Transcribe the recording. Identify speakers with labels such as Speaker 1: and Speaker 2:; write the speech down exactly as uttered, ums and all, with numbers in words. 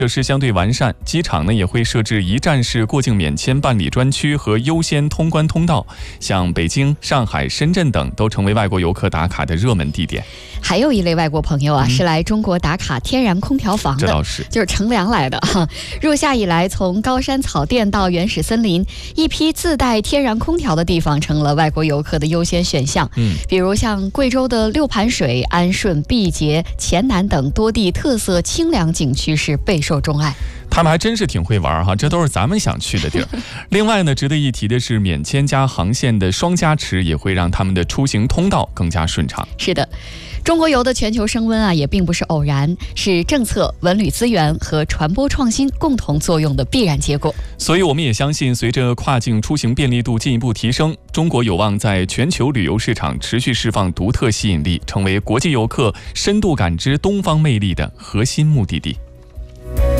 Speaker 1: 设施相对完善，机场呢也会设置一站式过境免签办理专区和优先通关通道，像北京、上海、深圳等都成为外国游客打卡的热门地点。
Speaker 2: 还有一类外国朋友啊，嗯、是来中国打卡天然空调房的，
Speaker 1: 这倒是
Speaker 2: 就是乘凉来的哈。入夏以来，从高山草甸到原始森林，一批自带天然空调的地方成了外国游客的优先选项。嗯，比如像贵州的六盘水、安顺、毕节、黔南等多地特色清凉景区是备受钟爱。
Speaker 1: 他们还真是挺会玩哈，这都是咱们想去的地儿。另外呢，值得一提的是，免签加航线的双加持也会让他们的出行通道更加顺畅。
Speaker 2: 是的，中国游的全球升温啊，也并不是偶然，是政策、文旅资源和传播创新共同作用的必然结果。
Speaker 1: 所以我们也相信，随着跨境出行便利度进一步提升，中国有望在全球旅游市场持续释放独特吸引力，成为国际游客深度感知东方魅力的核心目的地。